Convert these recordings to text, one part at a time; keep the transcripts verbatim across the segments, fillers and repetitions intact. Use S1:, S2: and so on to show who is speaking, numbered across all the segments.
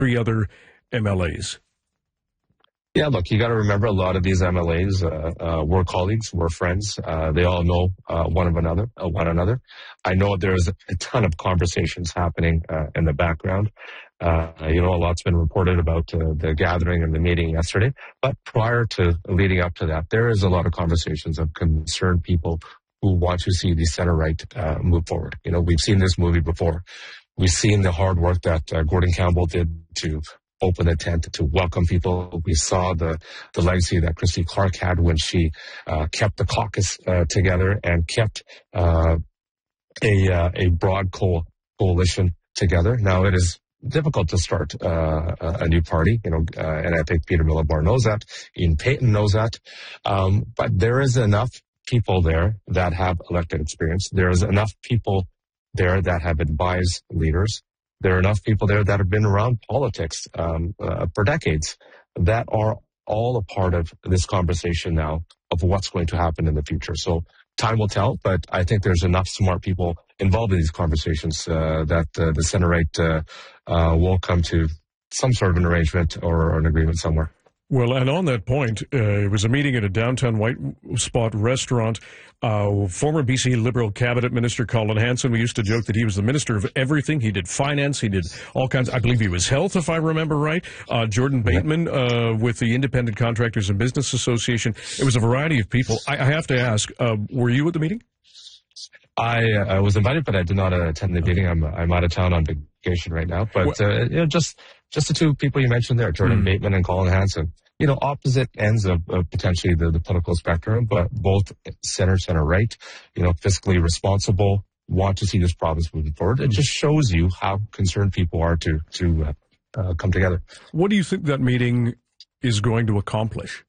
S1: three other M L As?
S2: Yeah, look, you got to remember a lot of these M L As uh, uh, were colleagues, were friends. Uh, they all know uh, one of another, uh, one another. I know there's a ton of conversations happening uh, in the background. Uh, you know, a lot's been reported about uh, the gathering and the meeting yesterday. But prior to leading up to that, there is a lot of conversations of concerned people who want to see the center right uh, move forward. You know, we've seen this movie before. We've seen the hard work that uh, Gordon Campbell did to open the tent, to welcome people. We saw the, the legacy that Christy Clark had when she uh, kept the caucus uh, together and kept uh, a uh, a broad co- coalition together. Now, it is difficult to start uh, a new party, you know, uh, and I think Peter Millibar knows that. Ian Payton knows that. Um, but there is enough people there that have elected experience. There is enough people there that have advised leaders. There are enough people there that have been around politics um, uh, for decades that are all a part of this conversation now of what's going to happen in the future. So time will tell, but I think there's enough smart people involved in these conversations uh, that uh, the center right uh, uh, will come to some sort of an arrangement or an agreement somewhere.
S1: Well, and on that point, uh, it was a meeting at a downtown White Spot restaurant. Uh, former B C Liberal Cabinet Minister Colin Hanson, we used to joke that he was the minister of everything. He did finance, he did all kinds. I believe he was health, if I remember right. Uh, Jordan Bateman uh, with the Independent Contractors and Business Association. It was a variety of people. I, I have to ask, uh, were you at the meeting?
S2: I, uh, I was invited, but I did not uh, attend the meeting. I'm I'm out of town on vacation right now. But uh, you know, just just the two people you mentioned there, Jordan mm. Bateman and Colin Hanson. You know, opposite ends of, of potentially the, the political spectrum, but both center, center right, you know, fiscally responsible, want to see this province moving forward. It just shows you how concerned people are to, to uh, uh, come together.
S1: What do you think that meeting is going to accomplish?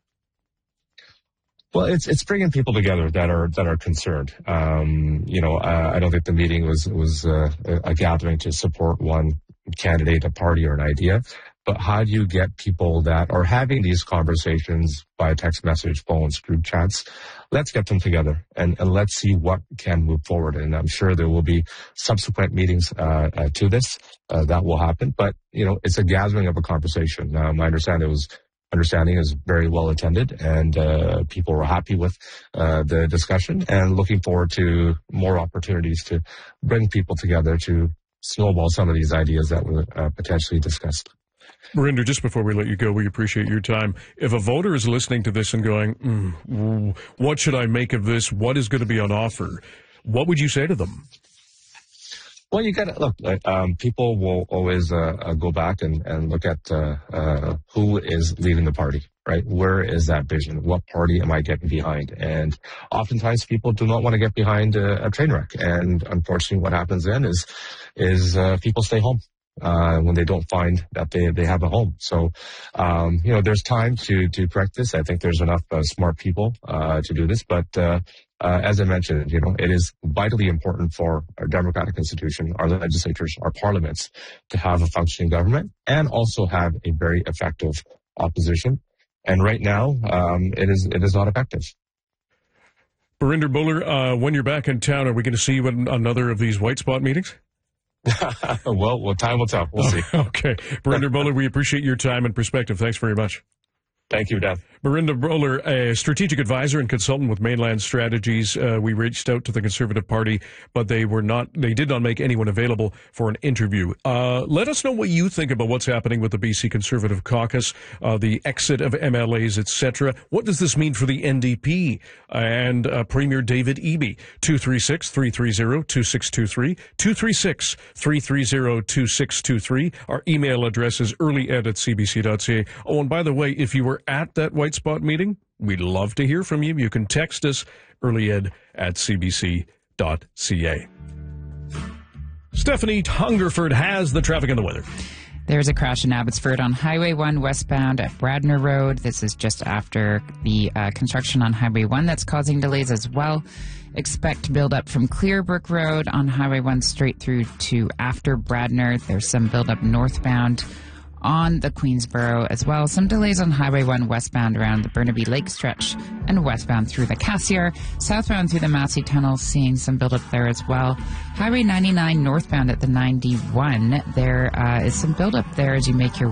S2: Well, it's it's bringing people together that are that are concerned. Um, you know, I, I don't think the meeting was was uh, a gathering to support one candidate, a party, or an idea. But how do you get people that are having these conversations by text message, phones, group chats? Let's get them together and, and let's see what can move forward. And I'm sure there will be subsequent meetings uh, uh, to this uh, that will happen. But you know, it's a gathering of a conversation. Um, I understand it was. Understanding is very well attended, and uh, people were happy with uh, the discussion and looking forward to more opportunities to bring people together to snowball some of these ideas that were uh, potentially discussed.
S1: Barinder, just before we let you go, we appreciate your time. If a voter is listening to this and going, mm, what should I make of this? What is going to be on offer? What would you say to them?
S2: Well, you got to look. Um, people will always uh, uh, go back and, and look at uh, uh, who is leading the party, right? Where is that vision? What party am I getting behind? And oftentimes, people do not want to get behind a, a train wreck. And unfortunately, what happens then is is uh, people stay home uh, when they don't find that they they have a home. So, um, you know, there's time to to correct this. I think there's enough uh, smart people uh, to do this, but. Uh, Uh, as I mentioned, you know, it is vitally important for our democratic institution, our legislatures, our parliaments to have a functioning government and also have a very effective opposition. And right now, um, it is it is not effective.
S1: Barinder Bhullar, uh, when you're back in town, are we going to see you at another of these White Spot meetings?
S2: well, well, time will tell. We'll see.
S1: Okay. Barinder Bhullar, we appreciate your time and perspective. Thanks very much.
S2: Thank you, Dan.
S1: Barinder Bhullar, a strategic advisor and consultant with Mainland Strategies. Uh, we reached out to the Conservative Party, but they were not, they did not make anyone available for an interview. Uh, let us know what you think about what's happening with the B C Conservative Caucus, uh, the exit of M L As, et cetera. What does this mean for the N D P and uh, Premier David Eby? two three six, three three zero, two six two three, two three six, three three zero, two six two three. Our email address is earlyed at c b c dot c a. Oh, and by the way, if you were at that White Spot meeting, we'd love to hear from you. You can text us, earlyed at c b c dot c a. Stephanie Hungerford has the traffic and the weather.
S3: There's a crash in Abbotsford on Highway one westbound at Bradner Road. This is just after the uh, construction on Highway one that's causing delays as well. Expect build-up from Clearbrook Road on Highway one straight through to after Bradner. There's some build-up northbound on the Queensboro as well. Some delays on Highway one westbound around the Burnaby Lake stretch and westbound through the Cassiar. Southbound through the Massey Tunnel, seeing some buildup there as well. Highway ninety-nine northbound at the ninety-one, there uh, is some buildup there as you make your